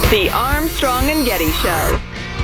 The Armstrong and Getty Show.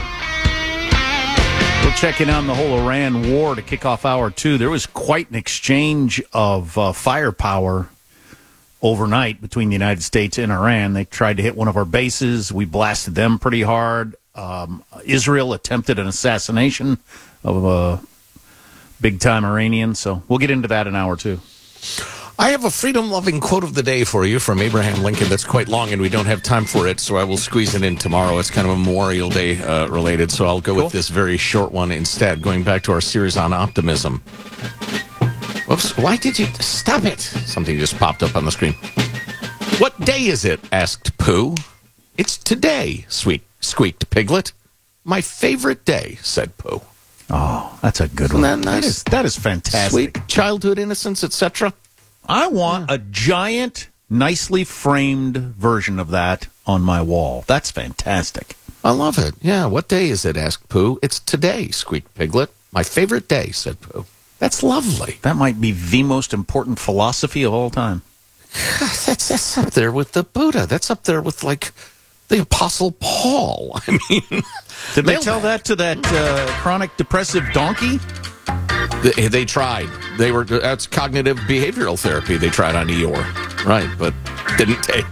We're checking on the whole Iran war to kick off hour two. There was quite an exchange of firepower overnight between the United States and Iran. They tried to hit one of our bases. We blasted them pretty hard. Israel attempted an assassination of a big-time Iranian. So we'll get into that in hour two. I have a freedom-loving quote of the day for you from Abraham Lincoln that's quite long, and we don't have time for it, so I will squeeze it in tomorrow. It's kind of a Memorial Day related, so I'll go with this very short one instead, going back to our series on optimism. Whoops, why did you... Stop it! Something just popped up on the screen. What day is it? Asked Pooh. It's today, squeaked Piglet. My favorite day, said Pooh. Oh, that's a good one. Isn't that nice? That is fantastic. Sweet childhood innocence, etc. I want a giant, nicely framed version of that on my wall. That's fantastic. I love it. Yeah, what day is it? Asked Pooh. It's today, squeaked Piglet. My favorite day, said Pooh. That's lovely. That might be the most important philosophy of all time. That's up there with the Buddha. That's up there with, like, the Apostle Paul. I mean... Did they tell that to that chronic depressive donkey? They tried. That's cognitive behavioral therapy. They tried on Eeyore. Right, but didn't take.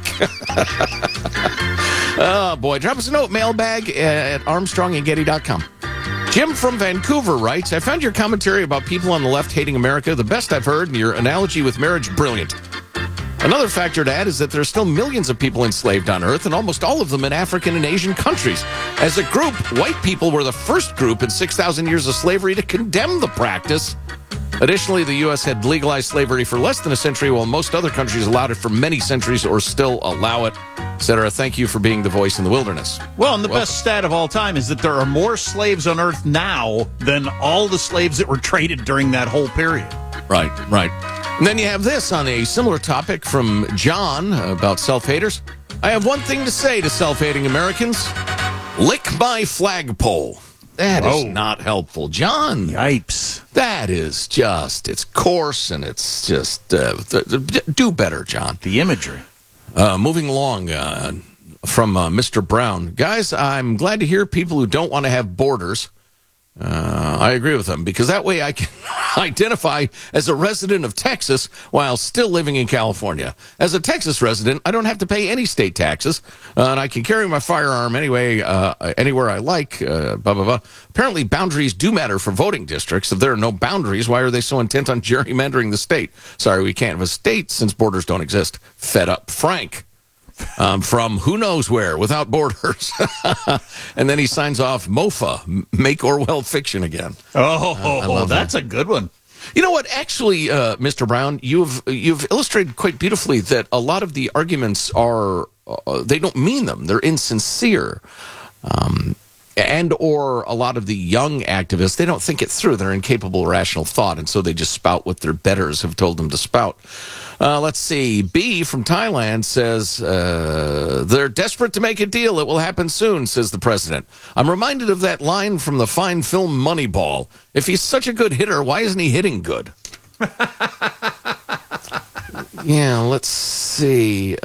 Oh, boy. Drop us a note, mailbag at armstrongandgetty.com. Jim from Vancouver writes, I found your commentary about people on the left hating America the best I've heard, and your analogy with marriage brilliant. Another factor to add is that there are still millions of people enslaved on Earth, and almost all of them in African and Asian countries. As a group, white people were the first group in 6,000 years of slavery to condemn the practice. Additionally, the U.S. had legalized slavery for less than a century, while most other countries allowed it for many centuries or still allow it, etc. Thank you for being the voice in the wilderness. Well, and the best stat of all time is that there are more slaves on Earth now than all the slaves that were traded during that whole period. Right. And then you have this on a similar topic from John about self-haters. I have one thing to say to self-hating Americans. Lick my flagpole. That is not helpful. John. Yipes. That is just, it's coarse and it's just, do better, John. The imagery. Moving along from Mr. Brown. Guys, I'm glad to hear people who don't want to have borders. I agree with them, because that way I can identify as a resident of Texas while still living in California. As a Texas resident, I don't have to pay any state taxes, and I can carry my firearm anywhere I like, blah, blah, blah. Apparently, boundaries do matter for voting districts. If there are no boundaries, why are they so intent on gerrymandering the state? Sorry, we can't have a state since borders don't exist. Fed up Frank. From who knows where, without borders. And then he signs off, MOFA, make Orwell fiction again. Oh, that's a good one. You know what? Actually, Mr. Brown, you've illustrated quite beautifully that a lot of the arguments are, they don't mean them. They're insincere. And or a lot of the young activists, they don't think it through. They're incapable of rational thought, and so they just spout what their betters have told them to spout. Let's see. B from Thailand says, they're desperate to make a deal. It will happen soon, says the president. I'm reminded of that line from the fine film Moneyball. If he's such a good hitter, why isn't he hitting good? Yeah, let's see.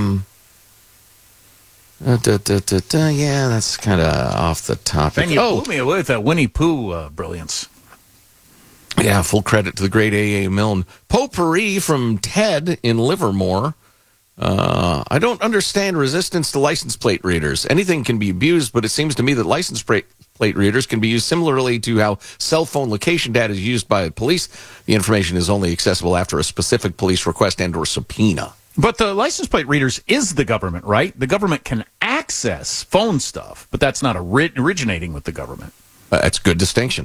Yeah, that's kind of off the topic. And you blew me away with that Winnie Pooh brilliance. Yeah, full credit to the great A.A. Milne. Potpourri from Ted in Livermore. I don't understand resistance to license plate readers. Anything can be abused, but it seems to me that license plate readers can be used similarly to how cell phone location data is used by the police. The information is only accessible after a specific police request and or subpoena. But the license plate readers is the government, right? The government can access phone stuff, but that's not originating with the government. That's a good distinction.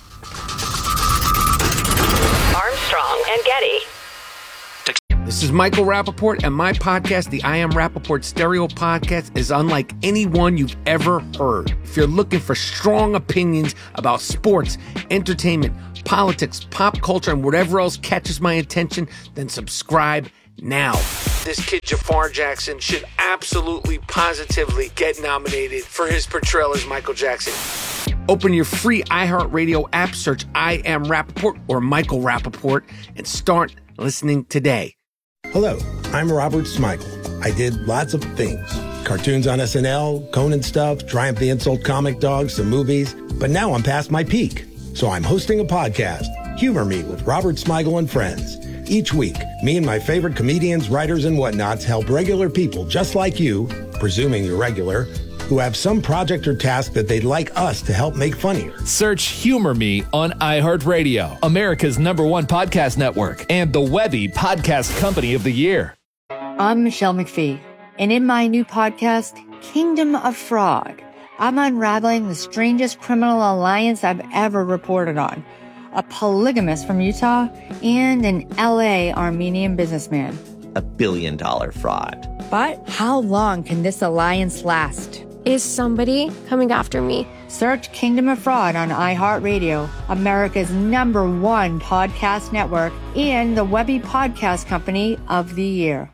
Armstrong and Getty. This is Michael Rappaport, and my podcast, the I Am Rappaport Stereo Podcast, is unlike anyone you've ever heard. If you're looking for strong opinions about sports, entertainment, politics, pop culture, and whatever else catches my attention, then subscribe now. This kid Jafar Jackson should absolutely, positively get nominated for his portrayal as Michael Jackson. Open your free iHeartRadio app, search I Am Rappaport or Michael Rappaport, and start listening today. Hello, I'm Robert Smigel. I did lots of things. cartoons on SNL, Conan stuff, Triumph the Insult comic dogs, some movies. But now I'm past my peak. So I'm hosting a podcast, Humor Me with Robert Smigel and friends. Each week, me and my favorite comedians, writers, and whatnots help regular people just like you, presuming you're regular, who have some project or task that they'd like us to help make funnier. Search Humor Me on iHeartRadio, America's #1 podcast network, and the Webby Podcast Company of the Year. I'm Michelle McPhee, and in my new podcast, Kingdom of Fraud, I'm unraveling the strangest criminal alliance I've ever reported on. A polygamist from Utah and an LA Armenian businessman. $1 billion fraud. But how long can this alliance last? Is somebody coming after me? Search Kingdom of Fraud on iHeartRadio, America's #1 podcast network, and the Webby Podcast Company of the Year.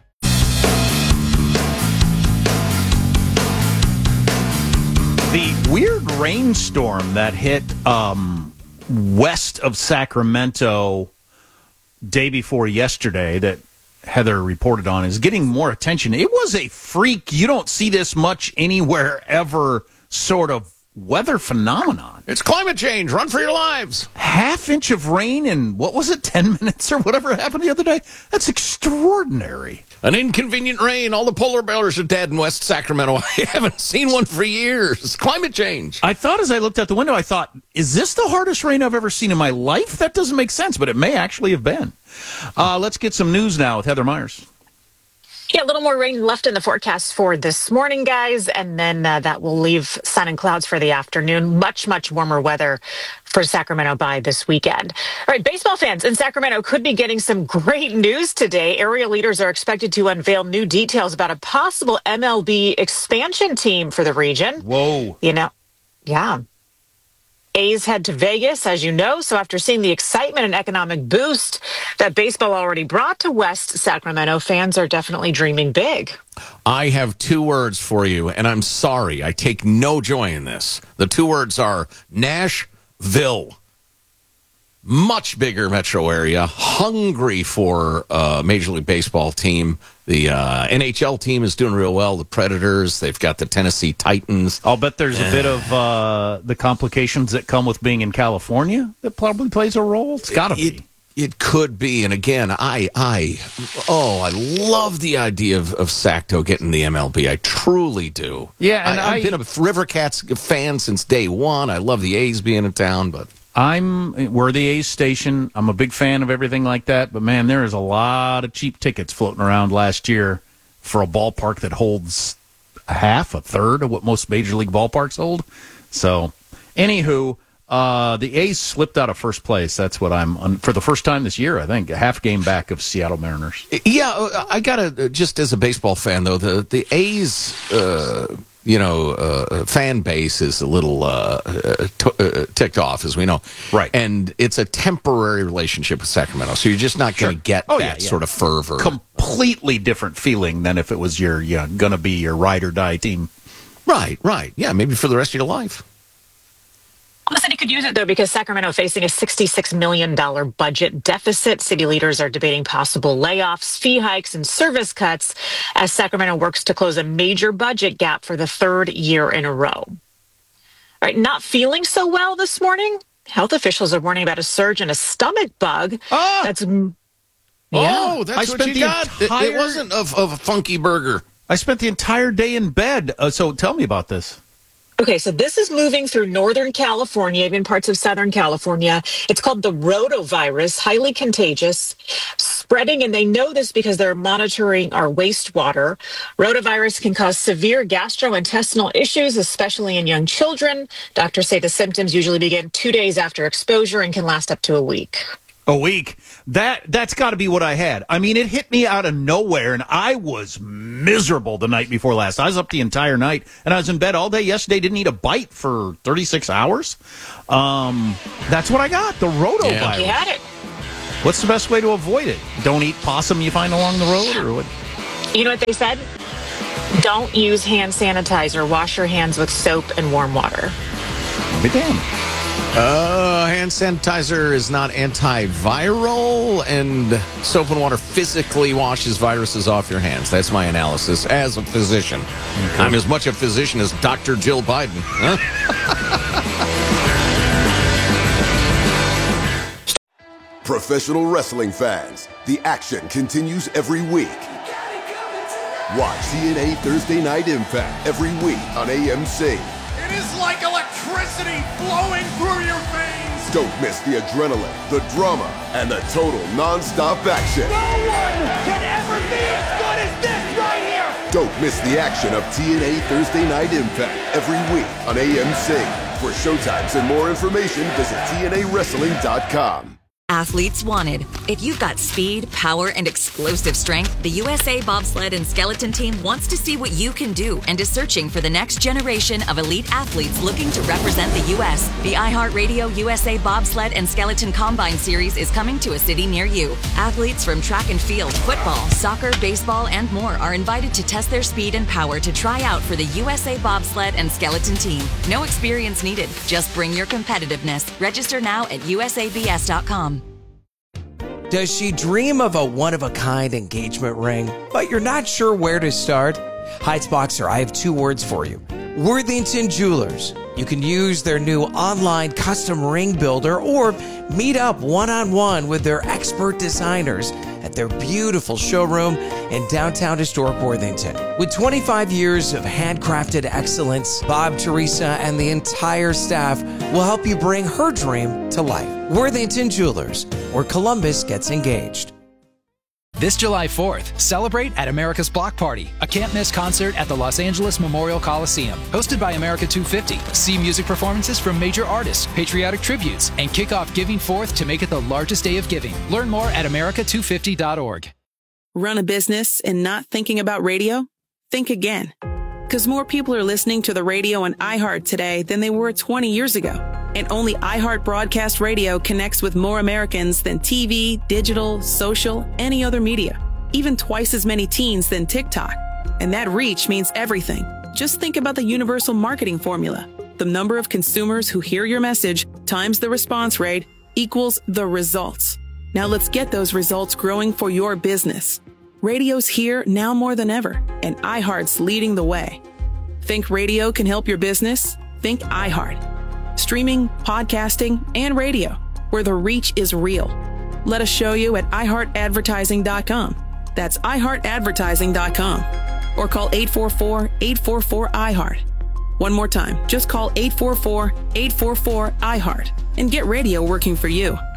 The weird rainstorm that hit west of Sacramento day before yesterday that Heather reported on is getting more attention. It was a freak. You don't see this much anywhere ever sort of weather phenomenon. It's climate change. Run for your lives. Half inch of rain in, what was it, 10 minutes or whatever happened the other day? That's extraordinary. An inconvenient rain. All the polar bears are dead in West Sacramento. I haven't seen one for years. Climate change. I thought as I looked out the window, I thought, is this the hardest rain I've ever seen in my life? That doesn't make sense, but it may actually have been. Let's get some news now with Heather Myers. Yeah, a little more rain left in the forecast for this morning, guys, and then that will leave sun and clouds for the afternoon. Much, much warmer weather for Sacramento by this weekend. All right, baseball fans in Sacramento could be getting some great news today. Area leaders are expected to unveil new details about a possible MLB expansion team for the region. Whoa. Yeah. A's head to Vegas, as you know. So after seeing the excitement and economic boost that baseball already brought to West Sacramento, fans are definitely dreaming big. I have 2 words for you, and I'm sorry. I take no joy in this. The 2 words are Nashville. Much bigger metro area, hungry for a Major League Baseball team. The NHL team is doing real well. The Predators, they've got the Tennessee Titans. I'll bet there's a bit of the complications that come with being in California that probably plays a role. It's got to be. It could be. And again, I love the idea of Sacto getting the MLB. I truly do. Yeah, and I've been a River Cats fan since day one. I love the A's being in town, but we're the A's station. I'm a big fan of everything like that. But, man, there is a lot of cheap tickets floating around last year for a ballpark that holds a third of what most Major League ballparks hold. So, anywho, the A's slipped out of first place. That's what for the first time this year, I think, a half game back of Seattle Mariners. Yeah, I got to, just as a baseball fan, though, the A's fan base is a little ticked off, as we know. Right. And it's a temporary relationship with Sacramento, so you're just not going to get that sort of fervor. Completely different feeling than if it was your going to be your ride or die team. Right. Yeah, maybe for the rest of your life. The city could use it, though, because Sacramento facing a $66 million budget deficit. City leaders are debating possible layoffs, fee hikes, and service cuts as Sacramento works to close a major budget gap for the 3rd year in a row. All right, not feeling so well this morning? Health officials are warning about a surge in a stomach bug. That's what you got. It wasn't of a funky burger. I spent the entire day in bed. So tell me about this. Okay, so this is moving through Northern California, even parts of Southern California. It's called the rotavirus, highly contagious, spreading, and they know this because they're monitoring our wastewater. Rotavirus can cause severe gastrointestinal issues, especially in young children. Doctors say the symptoms usually begin 2 days after exposure and can last up to a week. A week? That's got to be what I had. I mean, it hit me out of nowhere, and I was miserable the night before last. I was up the entire night, and I was in bed all day yesterday. Didn't eat a bite for 36 hours. That's what I got, the rotavirus. Yeah. You had it. What's the best way to avoid it? Don't eat possum you find along the road, or what? You know what they said? Don't use hand sanitizer. Wash your hands with soap and warm water. Be damned. Hand sanitizer is not antiviral, and soap and water physically washes viruses off your hands. That's my analysis as a physician. Okay. I'm as much a physician as Dr. Jill Biden. Huh? Professional wrestling fans, the action continues every week. Watch TNA Thursday Night Impact every week on AMC. It is like electricity flowing through your veins. Don't miss the adrenaline, the drama, and the total non-stop action. No one can ever be as good as this right here. Don't miss the action of TNA Thursday Night Impact every week on AMC. For showtimes and more information, visit TNAWrestling.com. Athletes wanted. If you've got speed, power, and explosive strength, the USA Bobsled and Skeleton Team wants to see what you can do and is searching for the next generation of elite athletes looking to represent the U.S. The iHeartRadio USA Bobsled and Skeleton Combine Series is coming to a city near you. Athletes from track and field, football, soccer, baseball, and more are invited to test their speed and power to try out for the USA Bobsled and Skeleton Team. No experience needed. Just bring your competitiveness. Register now at usabs.com. Does she dream of a one-of-a-kind engagement ring, but you're not sure where to start? Heights Boxer, I have two words for you. Worthington Jewelers. You can use their new online custom ring builder or meet up one-on-one with their expert designers at their beautiful showroom in downtown historic Worthington. With 25 years of handcrafted excellence, Bob, Teresa, and the entire staff will help you bring her dream to life. Worthington Jewelers, where Columbus gets engaged. This July 4th, celebrate at America's Block Party, a can't-miss concert at the Los Angeles Memorial Coliseum. Hosted by America 250. See music performances from major artists, patriotic tributes, and kick off Giving Forth to make it the largest day of giving. Learn more at america250.org. Run a business and not thinking about radio? Think again. Because more people are listening to the radio on iHeart today than they were 20 years ago. And only iHeart Broadcast Radio connects with more Americans than TV, digital, social, any other media. Even twice as many teens than TikTok. And that reach means everything. Just think about the universal marketing formula. The number of consumers who hear your message times the response rate equals the results. Now let's get those results growing for your business. Radio's here now more than ever, and iHeart's leading the way. Think radio can help your business? Think iHeart. Streaming, podcasting, and radio, where the reach is real. Let us show you at iHeartAdvertising.com. That's iHeartAdvertising.com. Or call 844-844-iHeart. One more time, just call 844-844-iHeart and get radio working for you.